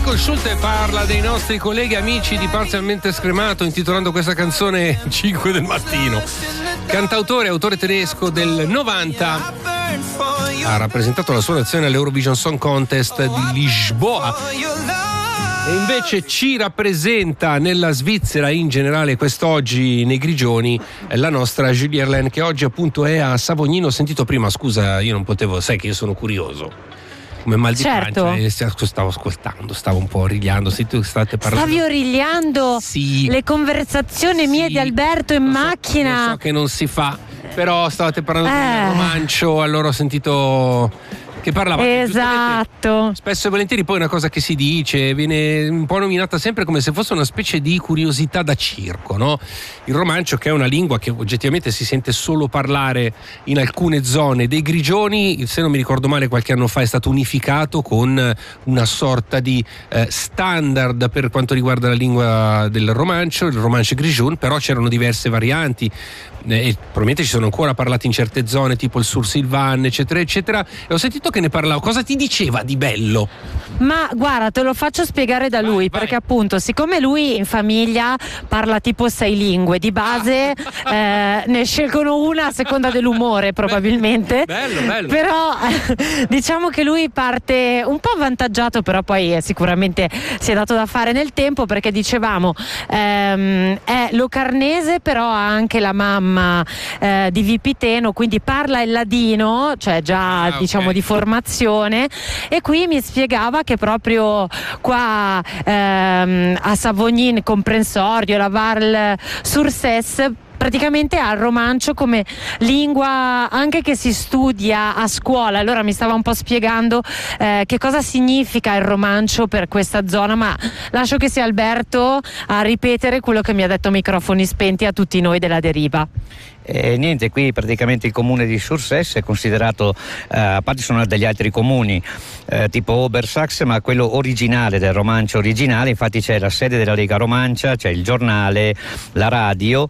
Michael Schulte parla dei nostri colleghi amici di Parzialmente Scremato, intitolando questa canzone 5 del mattino. Cantautore e autore tedesco del 90, ha rappresentato la sua nazione all'Eurovision Song Contest di Lisboa e invece ci rappresenta nella Svizzera in generale quest'oggi nei Grigioni la nostra Julie Erlen, che oggi appunto è a Savognino. Ho sentito prima, scusa, io non potevo, sai che io sono curioso, come mal di pancia, e stavo ascoltando, stavo un po' origliando. Se tu state parlando, stavi origliando? Sì. Le conversazioni mie di Alberto in macchina. Lo so che non si fa, però stavate parlando del romancio, allora ho sentito che parlava. Esatto. Spesso e volentieri poi una cosa che si dice viene un po' nominata sempre come se fosse una specie di curiosità da circo, no? Il romancio, che è una lingua che oggettivamente si sente solo parlare in alcune zone dei Grigioni, se non mi ricordo male qualche anno fa è stato unificato con una sorta di standard per quanto riguarda la lingua del romancio, il romancio grigion, però c'erano diverse varianti e probabilmente ci sono ancora parlati in certe zone tipo il Sur Silvan eccetera eccetera, e ho sentito che ne parlavo. Cosa ti diceva di bello? Ma guarda, te lo faccio spiegare da lui, perché appunto siccome lui in famiglia parla tipo 6 lingue di base, ne scelgono una a seconda dell'umore probabilmente. Bello. Però diciamo che lui parte un po' avvantaggiato, però poi sicuramente si è dato da fare nel tempo, perché dicevamo è locarnese, però ha anche la mamma di Vipiteno, quindi parla il ladino, cioè già diciamo di formazione, e qui mi spiegava che proprio qua a Savognin comprensorio, la Val sur Ses, praticamente ha il romancio come lingua anche che si studia a scuola. Allora mi stava un po' spiegando che cosa significa il romancio per questa zona, ma lascio che sia Alberto a ripetere quello che mi ha detto a microfoni spenti a tutti noi della Deriva. Niente, qui praticamente il comune di Surses è considerato, a parte sono degli altri comuni tipo Obersax, ma quello originale del romancio originale, infatti c'è la sede della Lega Romancia, c'è il giornale, la radio,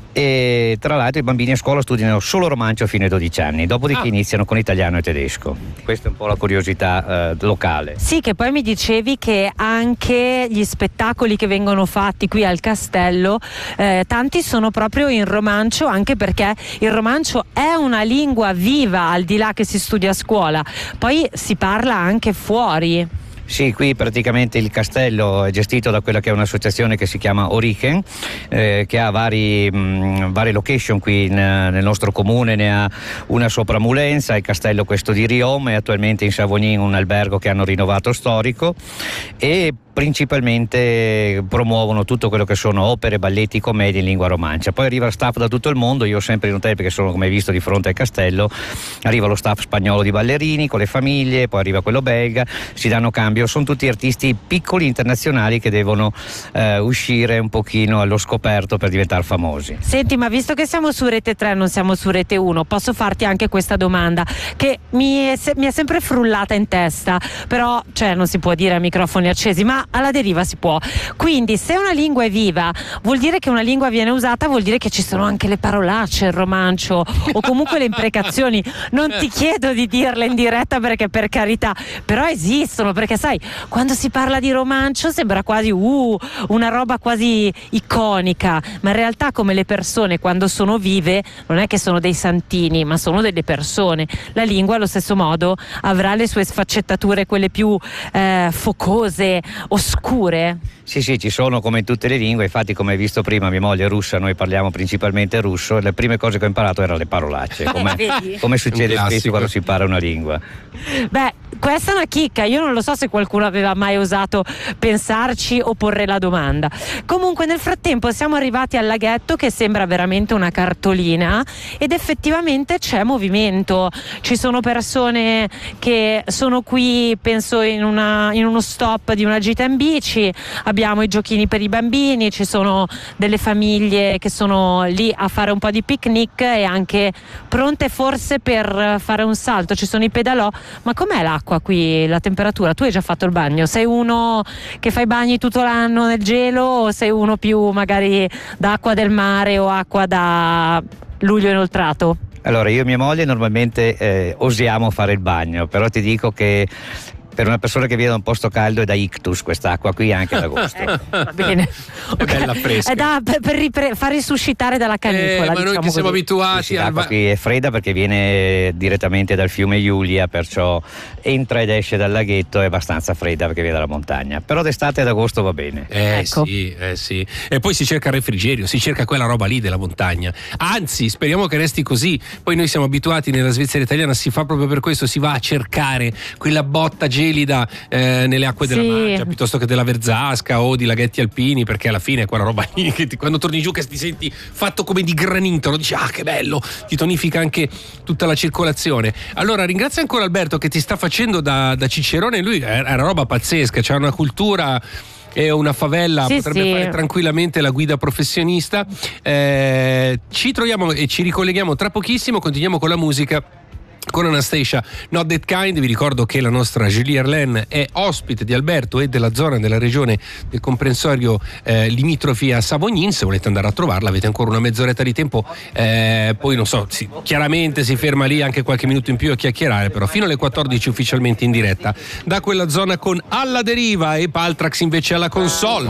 e tra l'altro i bambini a scuola studiano solo romancio fino ai 12 anni, dopodiché iniziano con italiano e tedesco. Questa è un po' la curiosità locale. Sì, che poi mi dicevi che anche gli spettacoli che vengono fatti qui al castello, tanti sono proprio in romancio, anche perché il romancio è una lingua viva, al di là che si studia a scuola, poi si parla anche fuori. Sì, qui praticamente il castello è gestito da quella che è un'associazione che si chiama Orichen, che ha varie location qui nel nostro comune. Ne ha una sopra Mulenza, il castello questo di Riom, e attualmente in Savognin un albergo che hanno rinnovato storico, e principalmente promuovono tutto quello che sono opere, balletti, commedie in lingua romancia. Poi arriva staff da tutto il mondo, io ho sempre in hotel perché sono, come hai visto, di fronte al castello, arriva lo staff spagnolo di ballerini con le famiglie, poi arriva quello belga, si danno cambio, sono tutti artisti piccoli internazionali che devono uscire un pochino allo scoperto per diventare famosi. Senti, ma visto che siamo su Rete 3, non siamo su Rete 1, posso farti anche questa domanda che mi è sempre frullata in testa, però cioè non si può dire a microfoni accesi, ma alla Deriva si può. Quindi se una lingua è viva vuol dire che una lingua viene usata, vuol dire che ci sono anche le parolacce, il romancio o comunque le imprecazioni. Non ti chiedo di dirle in diretta perché, per carità, però esistono, perché sai, quando si parla di romancio sembra quasi una roba quasi iconica, ma in realtà, come le persone quando sono vive, non è che sono dei santini, ma sono delle persone. La lingua allo stesso modo avrà le sue sfaccettature, quelle più focose, oscure. Sì, ci sono come in tutte le lingue, infatti come hai visto prima mia moglie è russa, noi parliamo principalmente russo, e le prime cose che ho imparato erano le parolacce, come succede spesso quando si impara una lingua. Beh, questa è una chicca, io non lo so se qualcuno aveva mai osato pensarci o porre la domanda. Comunque nel frattempo siamo arrivati al laghetto, che sembra veramente una cartolina, ed effettivamente c'è movimento, ci sono persone che sono qui, penso in uno stop di una gita in bici, abbiamo i giochini per i bambini, ci sono delle famiglie che sono lì a fare un po' di picnic e anche pronte forse per fare un salto, ci sono i pedalò. Ma com'è l'acqua qui, la temperatura? Tu hai già fatto il bagno? Sei uno che fa i bagni tutto l'anno nel gelo, o sei uno più magari d'acqua del mare o acqua da luglio inoltrato? Allora, io e mia moglie normalmente osiamo fare il bagno, però ti dico che Per una persona che viene da un posto caldo è da ictus quest'acqua qui anche ad agosto. Va bene. È bella fresca. È da far risuscitare dalla canicola. Ma noi che siamo abituati l'acqua qui è fredda perché viene direttamente dal fiume Giulia, perciò entra ed esce dal laghetto, è abbastanza fredda perché viene dalla montagna, però d'estate ad agosto va bene. Ecco. Sì. E poi si cerca il refrigerio, si cerca quella roba lì della montagna, anzi speriamo che resti così. Poi noi siamo abituati nella Svizzera italiana, si fa proprio per questo, si va a cercare quella botta gelida nelle acque della Maggia piuttosto che della Verzasca o di laghetti alpini, perché alla fine è quella roba lì che quando torni giù che ti senti fatto come di granito, no? Dici che bello, ti tonifica anche tutta la circolazione. Allora ringrazio ancora Alberto che ti sta facendo da cicerone, lui è una roba pazzesca, c'ha una cultura e una favela, potrebbe fare tranquillamente la guida professionista. Ci troviamo e ci ricolleghiamo tra pochissimo, continuiamo con la musica con Anastasia Not That Kind. Vi ricordo che la nostra Julie Erlen è ospite di Alberto e della zona della regione del comprensorio limitrofi a Savognin. Se volete andare a trovarla avete ancora una mezz'oretta di tempo, poi non so, chiaramente si ferma lì anche qualche minuto in più a chiacchierare, però fino alle 14 ufficialmente in diretta da quella zona con Alla Deriva e Paltrax invece alla console.